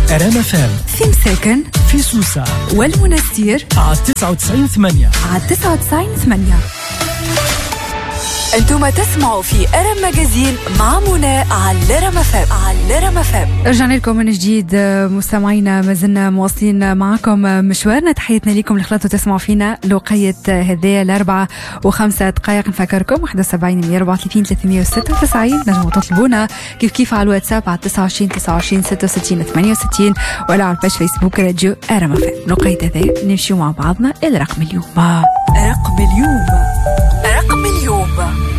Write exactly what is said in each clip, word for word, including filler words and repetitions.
أراما فام في مساكن في سوسة والمنستير على تسعة وتسعين ثمانية على تسعة وتسعين ثمانية. أنتم تسمعوا في أرم ماجازين مع منى على رما فام على رما فام. رجعنا لكم من جديد مستمعينا، ما زلنا مواصلين معكم مشوارنا. تحياتنا لكم اللي خلطوا تسمعوا فينا لوقية هذه الأربعة وخمسة دقائق. نفكركم واحد وسبعين مية أربعة وثلاثين ثلاثمية وستة وتسعين نجموا تطلبونا كيف كيف على الواتساب على تسعة وعشرين تسعة وعشرين ستة وستين ثمانية وستين ولا على الباج فيسبوك راديو أرم فام. لوقية هذه نمشيو مع بعضنا إلى رقم اليوم. رقم اليوم رقم اليوم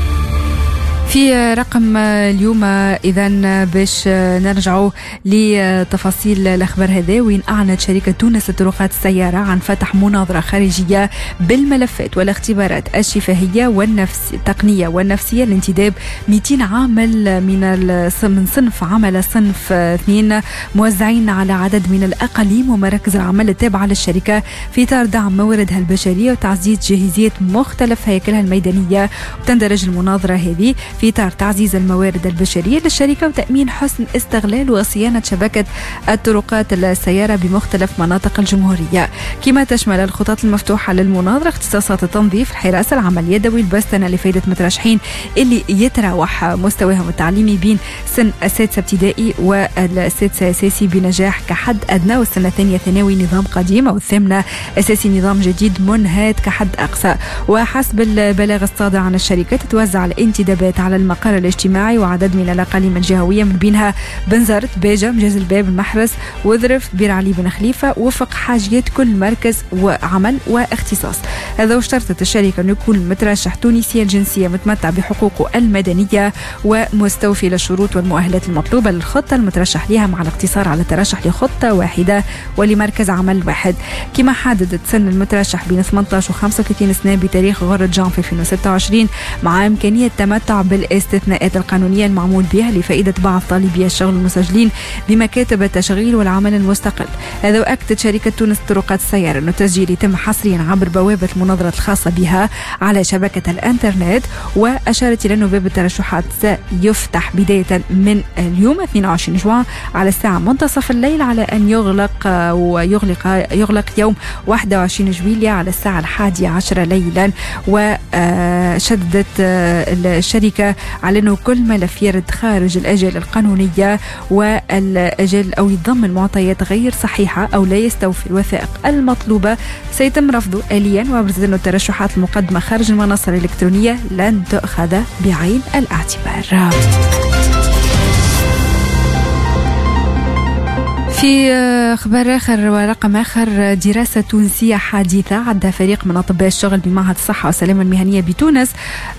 في رقم اليوم. إذن باش نرجعوا لتفاصيل الأخبار هذا، وين أعلنت شركة تونس لطرقات السيارة عن فتح مناظرة خارجية بالملفات والاختبارات الشفهية والنفس التقنية والنفسية لانتداب مئتين عامل من من صنف عمل صنف اثنين موزعين على عدد من الأقاليم ومراكز العمل التابعة للشركة في إطار دعم مواردها البشرية وتعزيز جاهزية مختلف هيكلها الميدانية. وتندرج المناظرة هذه في إطار تعزيز الموارد البشرية للشركة وتأمين حسن استغلال وصيانة شبكة الطرقات السيارة بمختلف مناطق الجمهورية، كما تشمل الخطط المفتوحة للمناظرة اختصاصات التنظيف، الحراسة، العمل اليدوي، البستنة لفائدة مترشحين اللي يتراوح مستواهم التعليمي بين سن السادسة ابتدائي والسادسة أساسي بنجاح كحد أدنى، والسنة الثانية ثانوي نظام قديم، أو الثامنة أساسي نظام جديد منهات كحد أقصى. وحسب البلاغ الصادر عن الشركة تتوزع الانتدابات على المقر الاجتماعي وعدد من الأقاليم الجهوية من بينها بنزرت، بيجة، مجاز الباب، المحرس، وذرف، بير علي بن خليفة، وفق حاجيات كل مركز وعمل واختصاص. هذا واشترطت الشركة أن يكون مترشح تونسي الجنسية متمتع بحقوقه المدنية ومستوفي للشروط والمؤهلات المطلوبة للخطة المترشح لها، مع الاقتصار على الترشح لخطة واحدة ولمركز عمل واحد. كما حددت سن المترشح بين ثمانية عشر و خمسة وثلاثين سنة بتاريخ غرة جانفي ألفين وستة وعشرين، مع إمكانية التمتع بالاستثناءات القانونية المعمول بها لفائدة بعض طالبي الشغل المسجلين بمكاتب التشغيل والعمل المستقل. هذا وأكدت شركة تونس طرقات السيارة أن التسجيل يتم حصريا عبر بوابة المناظرة الخاصة بها على شبكة الانترنت، وأشارت إلى أن باب الترشحات سيفتح بداية من اليوم اثنين وعشرين جوان على الساعة منتصف الليل، على أن يغلق ويغلق يغلق يوم واحد وعشرين جويلية على الساعة الحادية عشرة ليلا. وشددت الشركة على أنه كل ملف يرد خارج الأجال القانونية والأجال أو يضم المعطيات غير صحيحة أو لا يستوفي الوثائق المطلوبة سيتم رفضه آليا. وأبرزت أن الترشحات المقدمة خارج المنصة الإلكترونية لن تؤخذ بعين الاعتبار. في خبر آخر ورقم آخر، دراسة تونسية حديثة عدها فريق من أطباء الشغل بمعهد الصحة والسلامة المهنية بتونس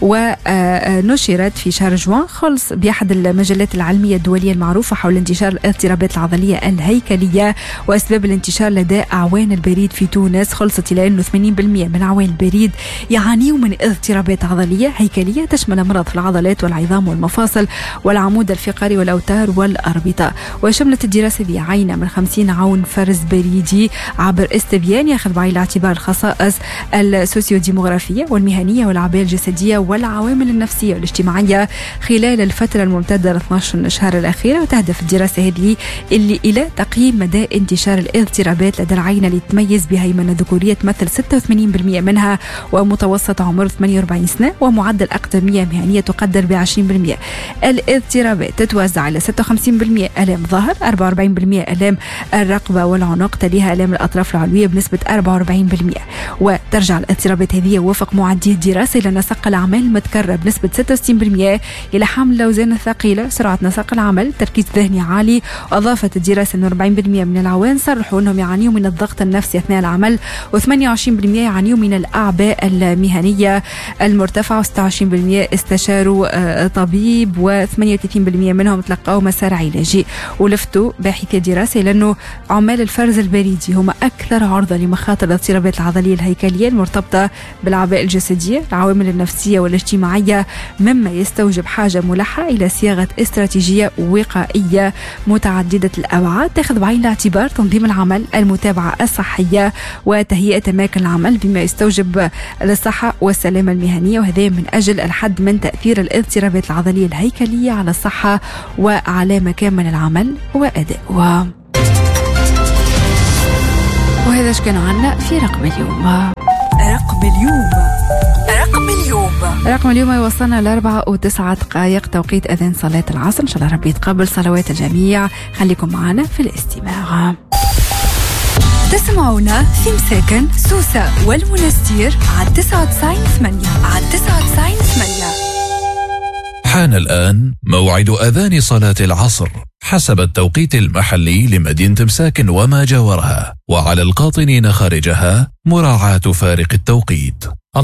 ونشرت في شهر جوان خلص بأحد المجلات العلمية الدولية المعروفة حول انتشار الاضطرابات العضلية الهيكلية وأسباب الانتشار لدى أعوان البريد في تونس. خلصت إلى أنه ثمانين بالمئة من أعوان البريد يعانيوا من اضطرابات عضلية هيكلية تشمل أمراض في العضلات والعظام والمفاصل والعمود الفقري والأوتار والأربطة. وشملت الدراسة ذي عينة من خمسين عون فرز بريدي عبر استبيان ياخذ بعين الاعتبار الخصائص السوسيو ديموغرافية والمهنية والعباية الجسدية والعوامل النفسية والاجتماعية خلال الفترة الممتدة ل اثني عشر شهر الأخيرة. وتهدف الدراسة هذه اللي إلى تقييم مدى انتشار الاضطرابات لدى العينة اللي تميز بهيمنة ذكورية تمثل ستة وثمانين بالمئة منها، ومتوسط عمر ثمانية وأربعين سنة، ومعدل أقدمية مهنية تقدر ب عشرين بالمئة. الاضطرابات تتوزع على ستة وخمسين بالمئة آلام ظهر، أربعة وأربعين بالمئة آلام الرقبة والعنق، تليها آلام الأطراف العلوية بنسبة أربعة وأربعين بالمئة. وترجع الاضطرابات هذه وفق معدي الدراسة إلى نسق الأعمال المتكرر بنسبة ستة وستين بالمئة، إلى حمل الأوزان الثقيلة، سرعة نسق العمل، تركيز ذهني عالي. وأضافت الدراسة أن أربعين بالمئة من العوان صرحوا أنهم يعانيوا من الضغط النفسي أثناء العمل، وثمانية وعشرين بالمئة يعانيوا من الأعباء المهنية المرتفعة، وستة وعشرين بالمئة استشاروا طبيب، وثمانية وثلاثين بالمئة منهم تلقوا مسار علاجي. ولفتوا باحثي الدراسة إلى أنه عمال الفرز البريدي هم أكثر عرضة لمخاطر الاضطرابات العضلية الهيكلية المرتبطة بالعباءة الجسدية، العوامل النفسية والاجتماعية، مما يستوجب حاجة ملحة إلى صياغة استراتيجية وقائية متعددة الأبعاد تأخذ بعين الاعتبار تنظيم العمل، المتابعة الصحية، وتهيئة أماكن العمل بما يستوجب الصحة والسلامة المهنية، وهذا من أجل الحد من تأثير الاضطرابات العضلية الهيكلية على الصحة وعلى مكامن العمل وأدائها. وهذا ايش كان عنا في رقم اليوم. رقم اليوم رقم اليوم رقم اليوم يوصلنا لأربعة وتسعة دقائق توقيت أذان صلاة العصر. إن شاء الله ربي يتقبل صلوات الجميع. خليكم معنا في الاستماع. تسمعونا في مساكن سوسة والمنستير على تسعة وتسعين ثمانية على تسعة وتسعين ثمانية. حان الآن موعد أذان صلاة العصر حسب التوقيت المحلي لمدينة مساكن وما جاورها، وعلى القاطنين خارجها مراعاة فارق التوقيت.